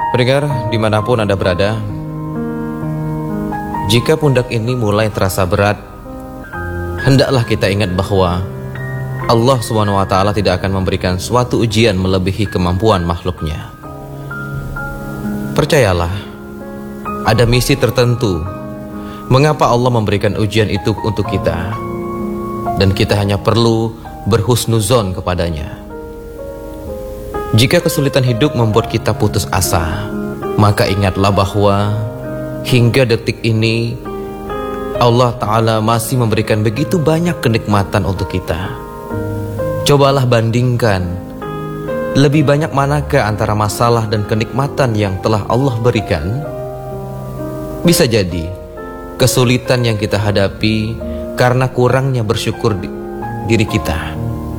Pendengar dimanapun Anda berada, jika pundak ini mulai terasa berat, hendaklah kita ingat bahwa Allah SWT tidak akan memberikan suatu ujian melebihi kemampuan makhluknya. Percayalah, ada misi tertentu mengapa Allah memberikan ujian itu untuk kita, dan kita hanya perlu berhusnuzon kepadanya. Jika kesulitan hidup membuat kita putus asa, maka ingatlah bahwa hingga detik ini Allah Ta'ala masih memberikan begitu banyak kenikmatan untuk kita. Cobalah bandingkan, lebih banyak manakah antara masalah dan kenikmatan yang telah Allah berikan? Bisa jadi kesulitan yang kita hadapi karena kurangnya bersyukur diri kita.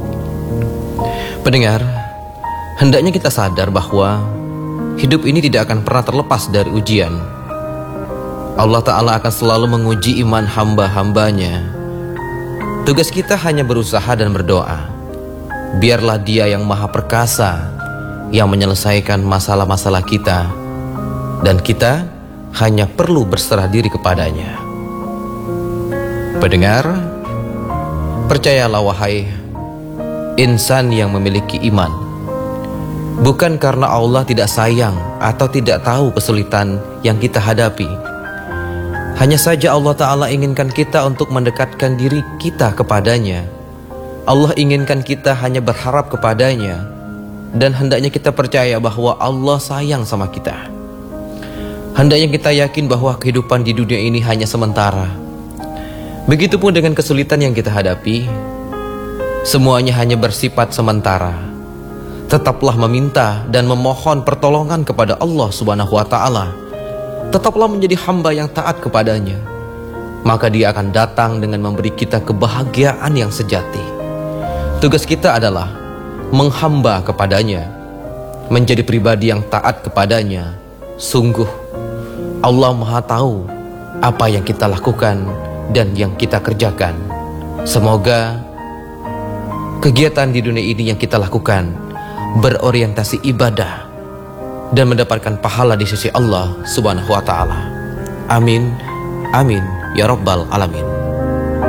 Pendengar, hendaknya kita sadar bahwa hidup ini tidak akan pernah terlepas dari ujian. Allah Ta'ala akan selalu menguji iman hamba-hambanya. Tugas kita hanya berusaha dan berdoa. Biarlah Dia yang Maha Perkasa yang menyelesaikan masalah-masalah kita, dan kita hanya perlu berserah diri kepadanya. Pendengar, percayalah wahai insan yang memiliki iman, bukan karena Allah tidak sayang atau tidak tahu kesulitan yang kita hadapi. Hanya saja Allah Ta'ala inginkan kita untuk mendekatkan diri kita kepadanya. Allah inginkan kita hanya berharap kepadanya, dan hendaknya kita percaya bahwa Allah sayang sama kita. Hendaknya kita yakin bahwa kehidupan di dunia ini hanya sementara. Begitupun dengan kesulitan yang kita hadapi, semuanya hanya bersifat sementara. Tetaplah meminta dan memohon pertolongan kepada Allah Subhanahu wa Ta'ala. Tetaplah menjadi hamba yang taat kepadanya, maka Dia akan datang dengan memberi kita kebahagiaan yang sejati. Tugas kita adalah menghamba kepadanya, menjadi pribadi yang taat kepadanya. Sungguh Allah Maha tahu apa yang kita lakukan dan yang kita kerjakan. Semoga kegiatan di dunia ini yang kita lakukan berorientasi ibadah dan mendapatkan pahala di sisi Allah Subhanahu wa Ta'ala. Amin, amin, ya Rabbal Alamin.